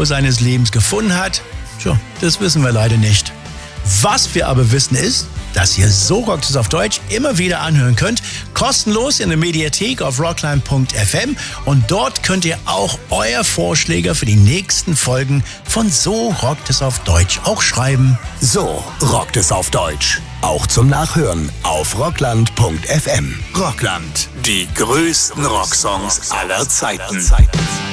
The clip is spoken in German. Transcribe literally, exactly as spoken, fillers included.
Frau seines Lebens gefunden hat? Tja, das wissen wir leider nicht. Was wir aber wissen ist, dass ihr So rockt es auf Deutsch immer wieder anhören könnt, kostenlos in der Mediathek auf rockland punkt f m, und dort könnt ihr auch euer Vorschläge für die nächsten Folgen von So rockt es auf Deutsch auch schreiben. So rockt es auf Deutsch. Auch zum Nachhören auf rockland punkt f m. Rockland, die größten Rocksongs aller Zeiten.